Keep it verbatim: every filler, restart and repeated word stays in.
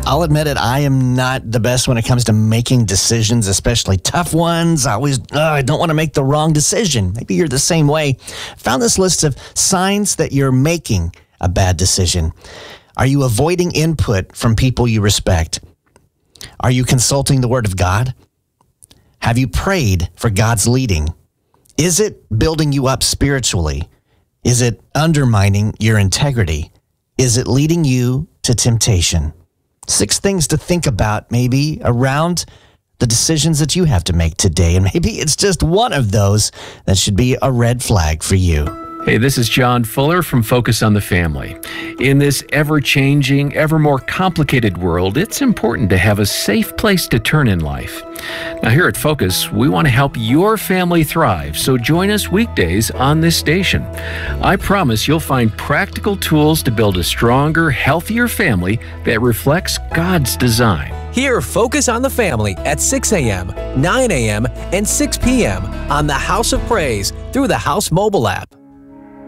I'll admit it, I am not the best when it comes to making decisions, especially tough ones. I always, uh, I don't want to make the wrong decision. Maybe you're the same way. Found this list of signs that you're making a bad decision. Are you avoiding input from people you respect? Are you consulting the Word of God? Have you prayed for God's leading? Is it building you up spiritually? Is it undermining your integrity? Is it leading you to temptation? Six things to think about maybe around the decisions that you have to make today. And maybe it's just one of those that should be a red flag for you. Hey, this is John Fuller from Focus on the Family. In this ever-changing, ever more complicated world, it's important to have a safe place to turn in life. Now here at Focus, we want to help your family thrive, so join us weekdays on this station. I promise you'll find practical tools to build a stronger, healthier family that reflects God's design. Hear Focus on the Family at six a.m., nine a.m., and six p.m. on the House of Praise through the House mobile app.